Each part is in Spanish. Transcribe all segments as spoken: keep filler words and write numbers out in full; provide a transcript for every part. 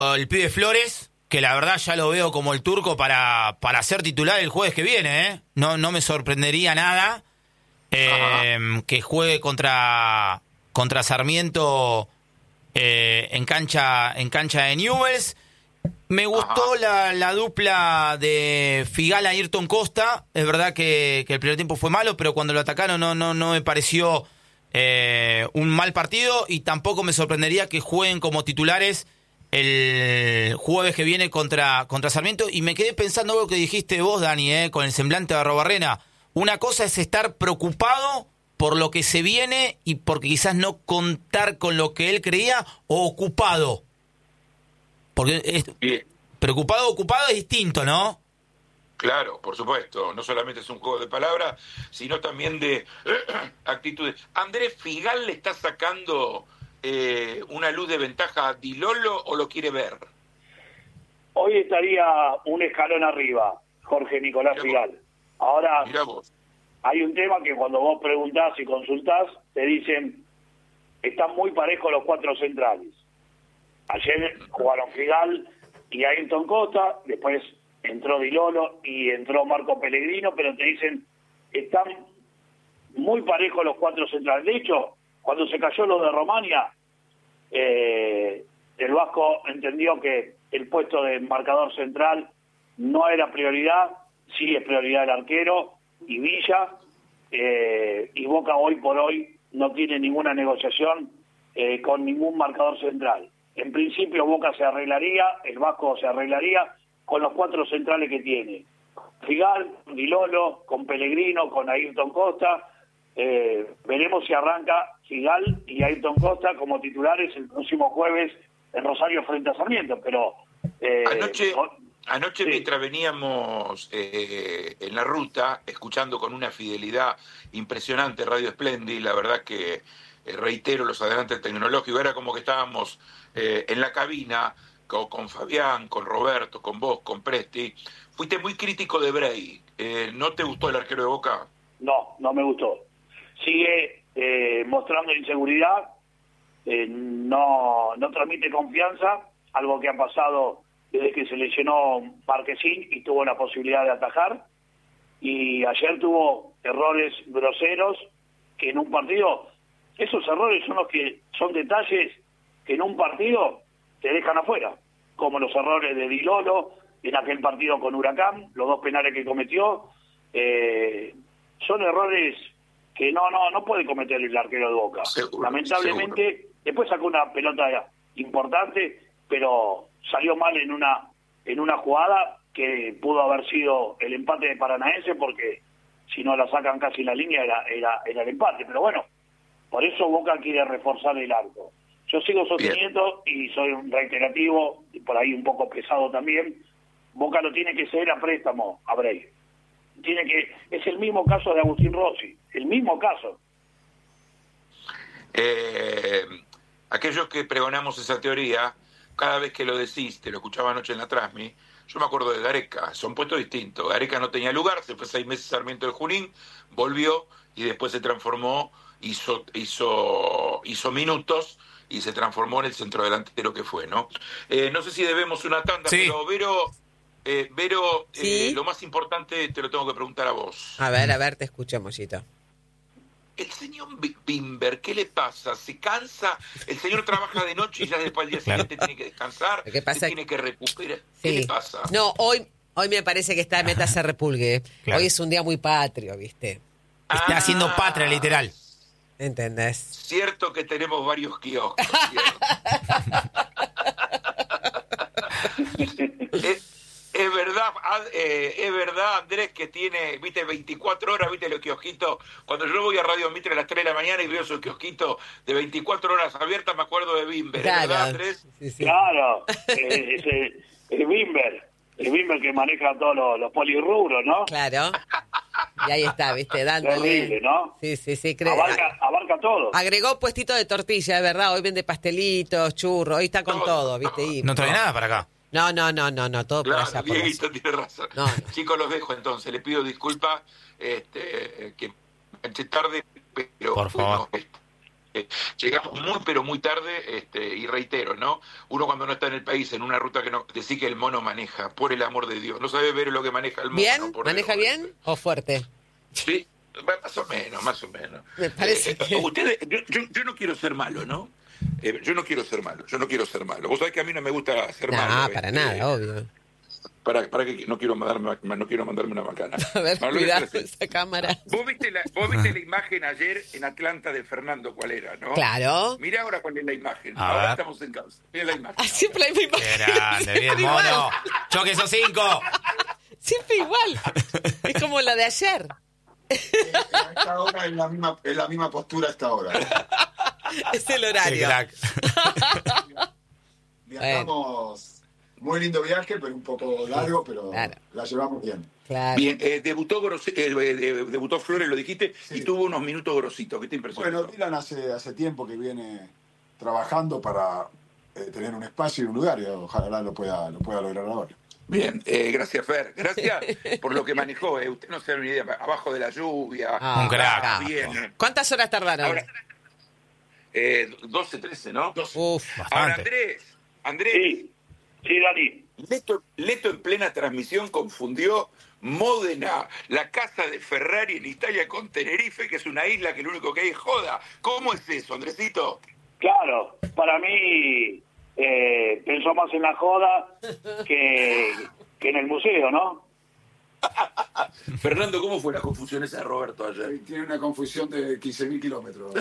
el pibe Flores, que la verdad ya lo veo como el turco para, para ser titular el jueves que viene, ¿eh? No, no me sorprendería nada eh, que juegue contra, contra Sarmiento eh, en cancha en cancha de Newell's. Me gustó la, la dupla de Figal a Ayrton Costa. Es verdad que, que el primer tiempo fue malo, pero cuando lo atacaron no, no, no me pareció eh, un mal partido, y tampoco me sorprendería que jueguen como titulares el jueves que viene contra, contra Sarmiento. Y me quedé pensando algo que dijiste vos, Dani, eh, con el semblante de Arrobarrena. Una cosa es estar preocupado por lo que se viene y porque quizás no contar con lo que él creía, o ocupado. Porque es, preocupado o ocupado es distinto, ¿no? Claro, por supuesto. No solamente es un juego de palabras, sino también de actitudes. ¿Andrés Figal le está sacando eh, una luz de ventaja a Di Lolo o lo quiere ver? Hoy estaría un escalón arriba, Jorge Nicolás Mirá Figal. vos. Ahora, Mirá vos. hay un tema que cuando vos preguntás y consultás, te dicen, están muy parejos los cuatro centrales. Ayer jugaron Figal y Ayrton Costa, después entró Di Lolo y entró Marco Pellegrino, pero te dicen, están muy parejos los cuatro centrales. De hecho, cuando se cayó lo de Romania, eh, el Vasco entendió que el puesto de marcador central no era prioridad, sí es prioridad el arquero y Villa, eh, y Boca hoy por hoy no tiene ninguna negociación eh, con ningún marcador central. En principio Boca se arreglaría, el Vasco se arreglaría con los cuatro centrales que tiene. Figal, Di Lolo, con Pellegrino, con Ayrton Costa. Eh, veremos si arranca Figal y Ayrton Costa como titulares el próximo jueves en Rosario frente a Sarmiento. Pero eh, Anoche, con... anoche sí. mientras veníamos eh, en la ruta, escuchando con una fidelidad impresionante Radio Splendid, la verdad que eh, reitero los adelantos tecnológicos, era como que estábamos eh, en la cabina con, con Fabián, con Roberto, con vos, con Presti. Fuiste muy crítico de Bray. Eh, ¿No te gustó el arquero de Boca? No, no me gustó. Sigue eh, mostrando inseguridad, eh, no, no transmite confianza, algo que ha pasado desde que se le llenó Marquesín y tuvo la posibilidad de atajar. Y ayer tuvo errores groseros que en un partido, esos errores son los que son detalles que en un partido te dejan afuera, como los errores de Di Lolo en aquel partido con Huracán, los dos penales que cometió, eh, son errores que no no no puede cometer el arquero de Boca. Seguro, Lamentablemente, seguro. Después sacó una pelota importante, pero salió mal en una en una jugada que pudo haber sido el empate de Paranaense, porque si no la sacan casi en la línea era, era, era el empate. Pero bueno, por eso Boca quiere reforzar el arco. Yo sigo sosteniendo, bien, y soy un reiterativo, y por ahí un poco pesado también, Boca lo tiene que ceder a préstamo a Bray. Tiene que, es el mismo caso de Agustín Rossi, el mismo caso. Eh, aquellos que pregonamos esa teoría, cada vez que lo decís, te lo escuchaba anoche en la Transmi, yo me acuerdo de Gareca, son puestos distintos. Gareca no tenía lugar, se fue seis meses Sarmiento de Junín, volvió y después se transformó, hizo, hizo, hizo minutos y se transformó en el centrodelantero que fue, ¿no? Eh, no sé si debemos una tanda, sí. pero Vero, eh, Vero ¿Sí? eh, lo más importante te lo tengo que preguntar a vos. A ver, a ver, te escucho, Mollito. El señor Bimber, ¿qué le pasa? ¿Se cansa? El señor trabaja de noche y ya después al día siguiente tiene que descansar. ¿Qué pasa? Tiene que recuperar. Sí. ¿Qué le pasa? No, hoy, hoy me parece que está meta se repulgue. Claro. Hoy es un día muy patrio, ¿viste? Está Ah, haciendo patria, literal. ¿Entendés? Cierto que tenemos varios kioscos. es, es verdad, eh, es verdad, Andrés, que tiene, viste, veinticuatro horas, viste, los kiosquitos. Cuando yo voy a Radio Mitre a las tres de la mañana y veo esos kiosquitos de veinticuatro horas abiertas, me acuerdo de Bimber. Claro. ¿Es verdad, Andrés? Sí, sí. Claro, eh, es el, el Bimber, el Bimber que maneja todos los, los polirrubros, ¿no? Claro. Y ahí está, ¿viste? Dándole. Terrible, ¿no? Sí, sí, sí. Creo. Abarca, abarca todo. Agregó puestito de tortilla, es verdad. Hoy vende pastelitos, churros. Hoy está con No, todo, no. ¿viste? Y, No trae nada para acá. No, no, no, no, no. Todo por Claro, allá. Por Dieguito allá. tiene razón. No, no. Chicos, los dejo entonces. Les pido disculpas, este, que enganché tarde, pero Por favor. bueno, Eh, llegamos muy pero muy tarde, este, y reitero, ¿no? Uno cuando no está en el país, en una ruta que no, decir que el mono maneja, por el amor de Dios, no sabe ver lo que maneja el mono. ¿Bien? Por ¿Maneja Dios. bien o fuerte? Sí, más o menos, más o menos. Me parece Eh, que... ustedes, yo, yo, yo no quiero ser malo, ¿no? Eh, yo no quiero ser malo, yo no quiero ser malo. Vos sabés que a mí no me gusta ser No, malo. para este, nada, obvio. Para, para que no quiero mandarme, no quiero mandarme una macana. A ver, Malo, cuidado es así. esa cámara. ¿Vos viste, la, vos viste la imagen ayer en Atlanta de Fernando, ¿cuál era, no? Claro. Mirá ahora cuál es la imagen. A Ahora ver. estamos en causa. Mirá la imagen. Ah, siempre hay mi Qué grande, bien, Siempre igual. mono. Choque esos cinco. Siempre igual. Es como la de ayer. A esta hora es la misma, es la misma postura a esta hora. Es el Qué horario. crack. Viajamos, muy lindo viaje, pero un poco largo, pero Claro. la llevamos bien. Claro. Bien, eh, debutó, Gros- eh, eh, debutó Flores, lo dijiste, Sí. y tuvo unos minutos grositos. ¿Qué te impresionó? Bueno, Dylan hace, hace tiempo que viene trabajando para eh, tener un espacio y un lugar, y ojalá lo pueda, lo pueda lograr ahora. Bien, eh, gracias Fer, gracias por lo que manejó. Eh. Usted no se da una idea, abajo de la lluvia. Ah, Un crack. ah, bien. eh. ¿Cuántas horas tardaron? Ahora, eh, doce, trece, ¿no? Uf. Ahora, Bastante. Andrés, Andrés, Sí, sí, Dani. Leto, Leto en plena transmisión confundió Módena, la casa de Ferrari en Italia, con Tenerife, que es una isla que lo único que hay es joda. ¿Cómo es eso, Andresito? Claro, para mí eh, pensó más en la joda que, que en el museo, ¿no? Fernando, ¿cómo fue la confusión esa de Roberto ayer? Tiene una confusión de quince mil kilómetros.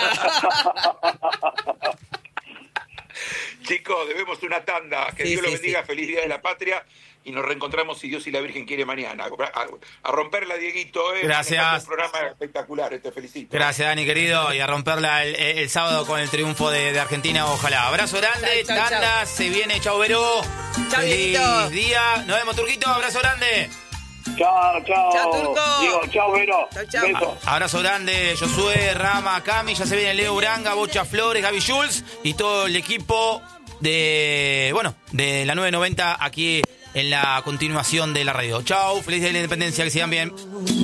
Chicos, debemos una tanda. Que Sí, Dios sí, lo bendiga. sí. Feliz Día de la Patria. Y nos reencontramos, si Dios y la Virgen quiere, mañana. A, a romperla, Dieguito. Eh. Gracias. Un programa espectacular. Te felicito. Gracias, Dani, querido. Y a romperla el, el sábado con el triunfo de, de Argentina, ojalá. Abrazo grande, Chau, chau, tanda, chau. se viene, chau, Veró. Chau, Feliz Dieguito. día. Nos vemos, Turquito. Abrazo grande. Chao, chao. Chao, Turco. Digo, chao, Vero. Chau, chau. Beso. Abrazo grande, Josué, Rama, Cami, ya se viene Leo Uranga, Bocha Flores, Gaby Jules y todo el equipo de, bueno, de la nueve noventa aquí en la continuación de la radio. Chau, feliz día de la independencia, que sigan bien.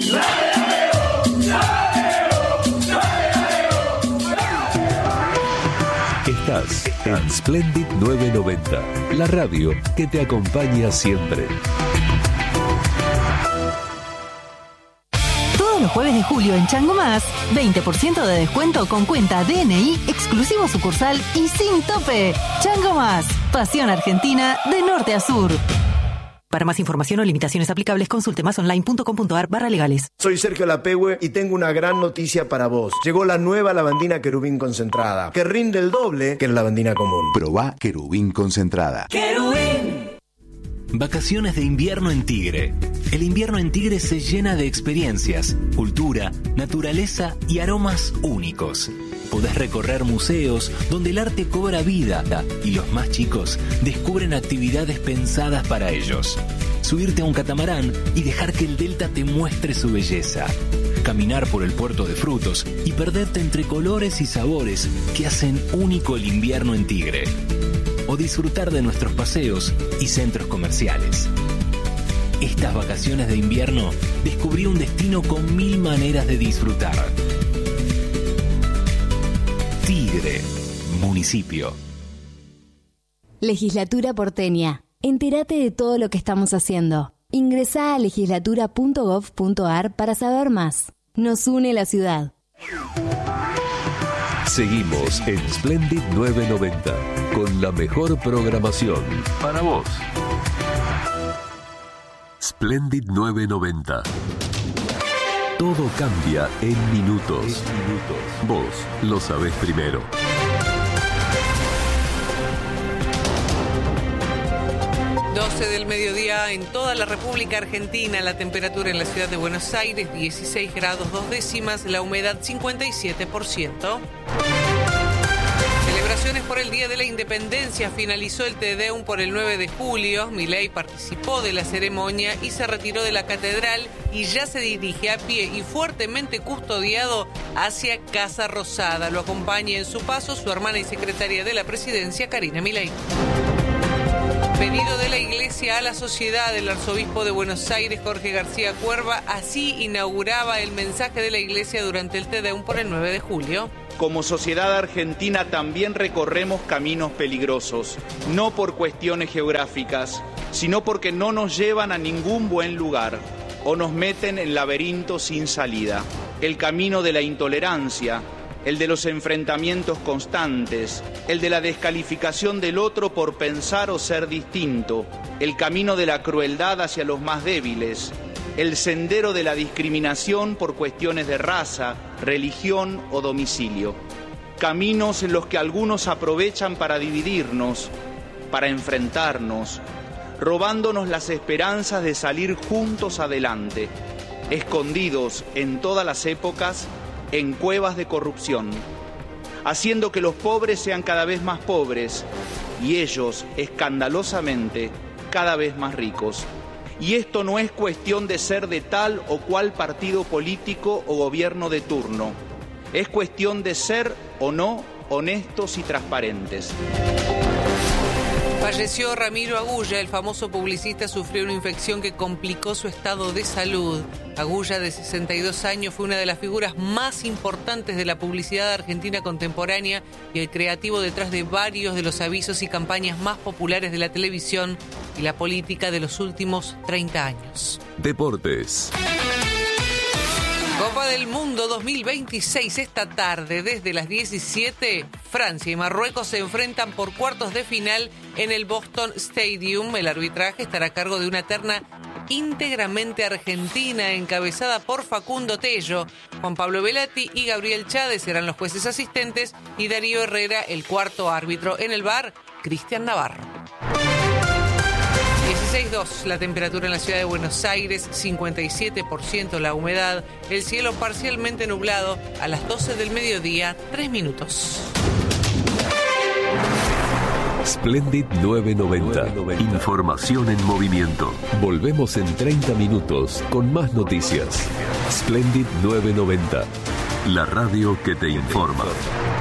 Estás en Splendid nueve noventa, la radio que te acompaña siempre. Todos los jueves de julio en Chango Más, veinte por ciento de descuento con cuenta D N I, exclusivo sucursal y sin tope. Chango Más, pasión argentina de norte a sur. Para más información o limitaciones aplicables, consulte masonline.com.ar barra legales. Soy Sergio Lapehue y tengo una gran noticia para vos. Llegó la nueva lavandina Querubín concentrada, que rinde el doble que la lavandina común. Probá Querubín concentrada. Vacaciones de invierno en Tigre. El invierno en Tigre se llena de experiencias, cultura, naturaleza y aromas únicos. Podés recorrer museos donde el arte cobra vida y los más chicos descubren actividades pensadas para ellos. Subirte a un catamarán y dejar que el delta te muestre su belleza. Caminar por el puerto de frutos y perderte entre colores y sabores que hacen único el invierno en Tigre. O disfrutar de nuestros paseos y centros comerciales. Estas vacaciones de invierno descubrí un destino con mil maneras de disfrutar. Tigre, municipio. Legislatura porteña. Entérate de todo lo que estamos haciendo. Ingresá a legislatura punto gov punto ar para saber más. Nos une la ciudad. Seguimos en Splendid nueve noventa con la mejor programación para vos. Splendid nueve noventa. Todo cambia en minutos. Vos lo sabés primero. doce del mediodía en toda la República Argentina, la temperatura en la ciudad de Buenos Aires dieciséis grados dos décimas, la humedad cincuenta y siete por ciento. Celebraciones por el Día de la Independencia. Finalizó el Te Deum por el nueve de julio. Milei participó de la ceremonia y se retiró de la catedral y ya se dirige a pie y fuertemente custodiado hacia Casa Rosada. Lo acompaña en su paso su hermana y secretaria de la presidencia, Karina Milei. Pedido de la Iglesia a la sociedad, el arzobispo de Buenos Aires, Jorge García Cuerva, así inauguraba el mensaje de la Iglesia durante el Te Deum por el nueve de julio. como sociedad argentina también recorremos caminos peligrosos, no por cuestiones geográficas, sino porque no nos llevan a ningún buen lugar o nos meten en laberintos sin salida. El camino de la intolerancia, el de los enfrentamientos constantes, el de la descalificación del otro por pensar o ser distinto, el camino de la crueldad hacia los más débiles, el sendero de la discriminación por cuestiones de raza, religión o domicilio. Caminos en los que algunos aprovechan para dividirnos, para enfrentarnos, robándonos las esperanzas de salir juntos adelante, escondidos en todas las épocas en cuevas de corrupción, haciendo que los pobres sean cada vez más pobres y ellos, escandalosamente, cada vez más ricos. Y esto no es cuestión de ser de tal o cual partido político o gobierno de turno. Es cuestión de ser o no honestos y transparentes. Falleció Ramiro Agulla, el famoso publicista sufrió una infección que complicó su estado de salud. Agulla, de sesenta y dos años, fue una de las figuras más importantes de la publicidad argentina contemporánea y el creativo detrás de varios de los avisos y campañas más populares de la televisión y la política de los últimos treinta años. Deportes. Copa del Mundo dos mil veintiséis, esta tarde desde las diecisiete, Francia y Marruecos se enfrentan por cuartos de final en el Boston Stadium. El arbitraje estará a cargo de una terna íntegramente argentina encabezada por Facundo Tello. Juan Pablo Velati y Gabriel Chávez serán los jueces asistentes y Darío Herrera el cuarto árbitro. En el V A R, Cristian Navarro. dieciséis dos la temperatura en la ciudad de Buenos Aires, cincuenta y siete por ciento la humedad, el cielo parcialmente nublado a las doce del mediodía, tres minutos. Splendid novecientos noventa. Información en movimiento. Volvemos en treinta minutos con más noticias. Splendid novecientos noventa. La radio que te informa.